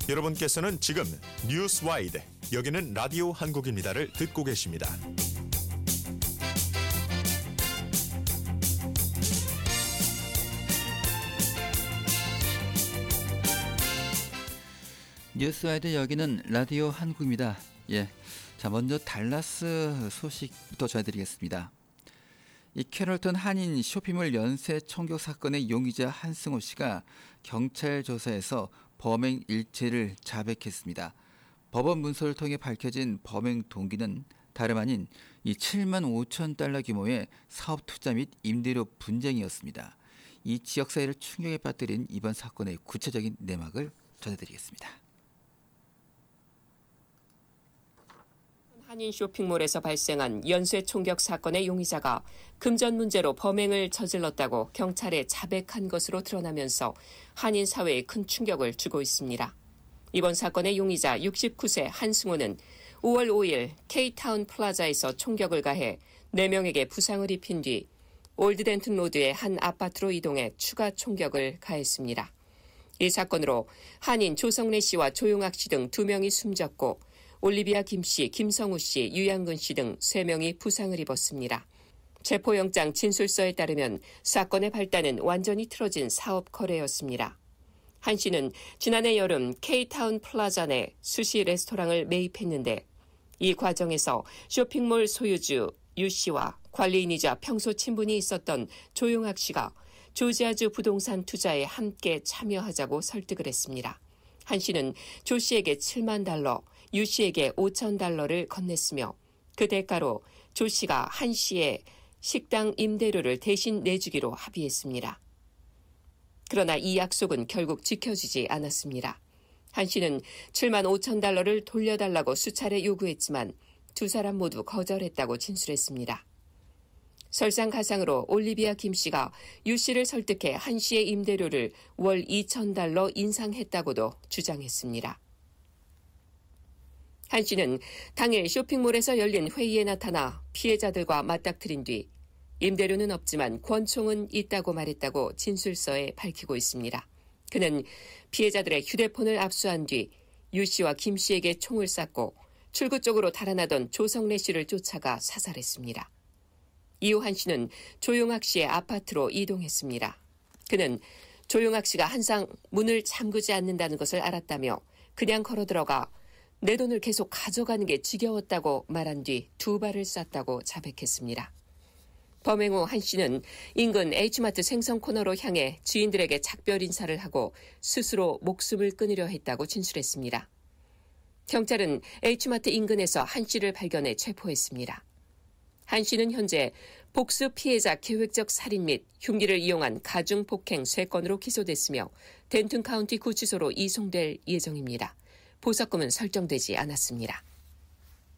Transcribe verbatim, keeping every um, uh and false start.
여러분께서는 지금 뉴스와이드, 여기는 라디오 한국입니다를 듣고 계십니다. 뉴스와이드, 여기는 라디오 한국입니다. 예, 자 먼저 달라스 소식부터 전해드리겠습니다. 이 캐럴턴 한인 쇼핑몰 연쇄 총격 사건의 용의자 한승호 씨가 경찰 조사에서 범행 일체를 자백했습니다. 법원 문서를 통해 밝혀진 범행 동기는 다름 아닌 이 칠만 오천 달러 규모의 사업 투자 및 임대료 분쟁이었습니다. 이 지역사회를 충격에 빠뜨린 이번 사건의 구체적인 내막을 전해드리겠습니다. 한인 쇼핑몰에서 발생한 연쇄 총격 사건의 용의자가 금전 문제로 범행을 저질렀다고 경찰에 자백한 것으로 드러나면서 한인 사회에 큰 충격을 주고 있습니다. 이번 사건의 용의자 육십구 세 한승호는 오월 오일 K타운 플라자에서 총격을 가해 네 명에게 부상을 입힌 뒤 올드덴튼 로드의 한 아파트로 이동해 추가 총격을 가했습니다. 이 사건으로 한인 조성래 씨와 조용학 씨 등 두 명이 숨졌고 올리비아 김 씨, 김성우 씨, 유양근 씨 등 세 명이 부상을 입었습니다. 체포영장 진술서에 따르면 사건의 발단은 완전히 틀어진 사업 거래였습니다. 한 씨는 지난해 여름 K타운 플라자 내 수시 레스토랑을 매입했는데 이 과정에서 쇼핑몰 소유주 유 씨와 관리인이자 평소 친분이 있었던 조용학 씨가 조지아주 부동산 투자에 함께 참여하자고 설득을 했습니다. 한 씨는 조 씨에게 칠만 달러, 유 씨에게 오천 달러를 건넸으며 그 대가로 조 씨가 한 씨의 식당 임대료를 대신 내주기로 합의했습니다. 그러나 이 약속은 결국 지켜지지 않았습니다. 한 씨는 칠만 오천 달러를 돌려달라고 수차례 요구했지만 두 사람 모두 거절했다고 진술했습니다. 설상가상으로 올리비아 김 씨가 유 씨를 설득해 한 씨의 임대료를 월 이천 달러 인상했다고도 주장했습니다. 한 씨는 당일 쇼핑몰에서 열린 회의에 나타나 피해자들과 맞닥뜨린 뒤 임대료는 없지만 권총은 있다고 말했다고 진술서에 밝히고 있습니다. 그는 피해자들의 휴대폰을 압수한 뒤 유 씨와 김 씨에게 총을 쐈고 출구 쪽으로 달아나던 조성래 씨를 쫓아가 사살했습니다. 이후 한 씨는 조용학 씨의 아파트로 이동했습니다. 그는 조용학 씨가 항상 문을 잠그지 않는다는 것을 알았다며 그냥 걸어 들어가 내 돈을 계속 가져가는 게 지겨웠다고 말한 뒤 두 발을 쐈다고 자백했습니다. 범행 후 한 씨는 인근 H마트 생선 코너로 향해 지인들에게 작별 인사를 하고 스스로 목숨을 끊으려 했다고 진술했습니다. 경찰은 H마트 인근에서 한 씨를 발견해 체포했습니다. 한 씨는 현재 복수 피해자 계획적 살인 및 흉기를 이용한 가중폭행 세 건으로 기소됐으며 덴튼 카운티 구치소로 이송될 예정입니다. 보석금은 설정되지 않았습니다.